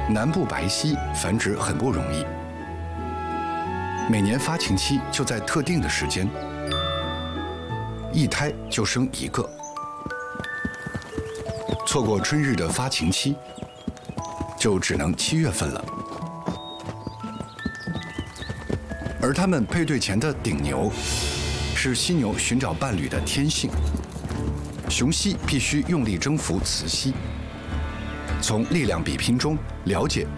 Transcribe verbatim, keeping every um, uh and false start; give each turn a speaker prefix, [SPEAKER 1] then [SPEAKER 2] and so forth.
[SPEAKER 1] 南部白犀繁殖很不容易，每年发情期就在特定的时间，一胎就生一个。错过春日的发情期，就只能七月份了。而它们配对前的顶牛，是犀牛寻找伴侣的天性。雄犀必须用力征服雌犀，从力量比拼中了解